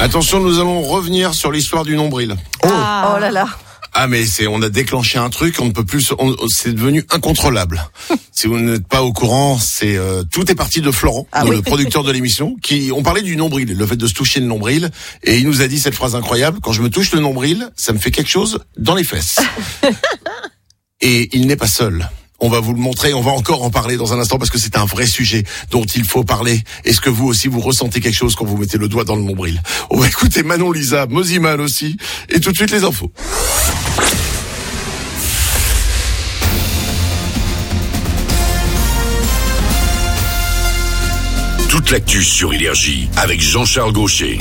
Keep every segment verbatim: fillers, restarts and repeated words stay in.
Attention, nous allons revenir sur l'histoire du nombril. Oh, oh là là. Ah mais c'est, on a déclenché un truc, on ne peut plus, on, c'est devenu incontrôlable. Si vous n'êtes pas au courant, c'est euh, tout est parti de Florent, ah, oui. le producteur de l'émission, qui on parlait du nombril, le fait de se toucher le nombril, et il nous a dit cette phrase incroyable: quand je me touche le nombril, ça me fait quelque chose dans les fesses. Et il n'est pas seul. On va vous le montrer, on va encore en parler dans un instant parce que c'est un vrai sujet dont il faut parler. Est-ce que vous aussi vous ressentez quelque chose quand vous mettez le doigt dans le nombril? On va écouter Manon Lisa, Moziman aussi, et tout de suite les infos. Toute l'actu sur Énergie avec Jean-Charles Gaucher.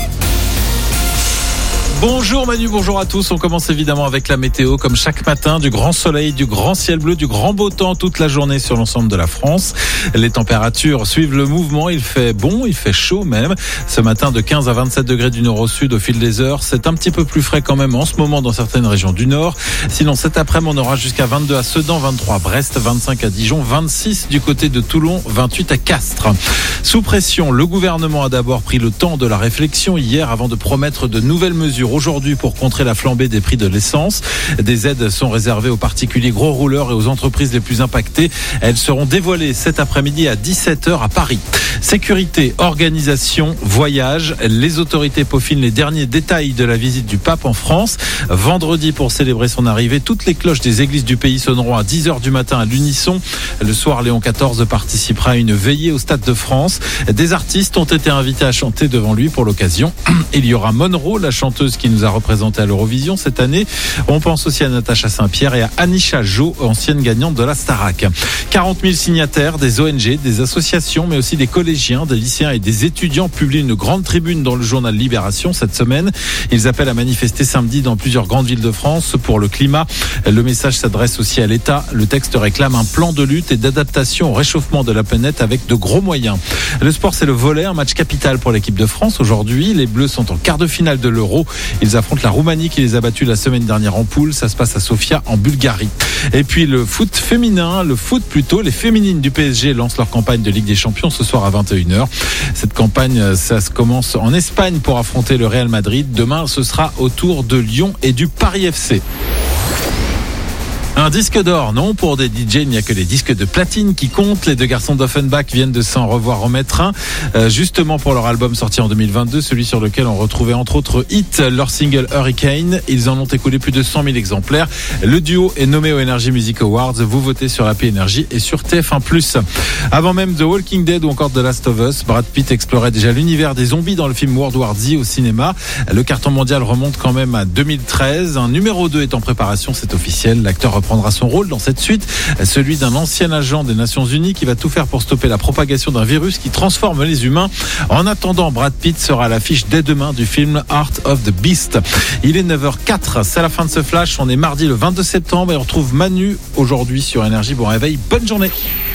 Bonjour Manu, bonjour à tous. On commence évidemment avec la météo, comme chaque matin, du grand soleil, du grand ciel bleu, du grand beau temps toute la journée sur l'ensemble de la France. Les températures suivent le mouvement, il fait bon, il fait chaud même. Ce matin de quinze à vingt-sept degrés du nord au sud au fil des heures. C'est un petit peu plus frais quand même en ce moment dans certaines régions du nord. Sinon cet après-midi on aura jusqu'à vingt-deux à Sedan, vingt-trois à Brest, vingt-cinq à Dijon, vingt-six du côté de Toulon, vingt-huit à Castres. Sous pression, le gouvernement a d'abord pris le temps de la réflexion hier avant de promettre de nouvelles mesures aujourd'hui pour contrer la flambée des prix de l'essence. Des aides sont réservées aux particuliers gros rouleurs et aux entreprises les plus impactées. Elles seront dévoilées cet après-midi à dix-sept heures à Paris. Sécurité, organisation, voyage. Les autorités peaufinent les derniers détails de la visite du pape en France. Vendredi, pour célébrer son arrivée, toutes les cloches des églises du pays sonneront à dix heures du matin à l'unisson. Le soir, Léon quatorze participera à une veillée au Stade de France. Des artistes ont été invités à chanter devant lui pour l'occasion. Il y aura Monroe, la chanteuse qui nous a représenté à l'Eurovision cette année. On pense aussi à Natacha Saint-Pierre et à Anisha Jo, ancienne gagnante de la Starac. quarante mille signataires, des O N G, des associations, mais aussi des collégiens, des lycéens et des étudiants publient une grande tribune dans le journal Libération cette semaine. Ils appellent à manifester samedi dans plusieurs grandes villes de France pour le climat. Le message s'adresse aussi à l'État. Le texte réclame un plan de lutte et d'adaptation au réchauffement de la planète avec de gros moyens. Le sport, c'est le volley, un match capital pour l'équipe de France aujourd'hui. Les Bleus sont en quart de finale de l'Euro. Ils affrontent la Roumanie qui les a battus la semaine dernière en poule. Ça se passe à Sofia en Bulgarie. Et puis le foot féminin, le foot plutôt, les féminines du P S G lancent leur campagne de Ligue des Champions ce soir à vingt et une heures. Cette campagne, ça se commence en Espagne pour affronter le Real Madrid. Demain, ce sera au tour de Lyon et du Paris F C. Un disque d'or, non, pour des D J, il n'y a que les disques de platine qui comptent. Les deux garçons d'Offenbach viennent de s'en revoir remettre un, euh, justement pour leur album sorti en deux mille vingt-deux, celui sur lequel on retrouvait entre autres Hit, leur single Hurricane. Ils en ont écoulé plus de cent mille exemplaires. Le duo est nommé aux Energy Music Awards. Vous votez sur A P Energy et sur T F un plus. Avant même The Walking Dead ou encore The Last of Us, Brad Pitt explorait déjà l'univers des zombies dans le film World War Z au cinéma. Le carton mondial remonte quand même à deux mille treize. Un numéro deux est en préparation, c'est officiel. L'acteur prendra son rôle dans cette suite, celui d'un ancien agent des Nations Unies qui va tout faire pour stopper la propagation d'un virus qui transforme les humains. En attendant, Brad Pitt sera à l'affiche dès demain du film Art of the Beast. Il est neuf heures quatre, c'est la fin de ce flash. On est mardi le vingt-deux septembre et on retrouve Manu aujourd'hui sur Énergie. Bon réveil, bonne journée.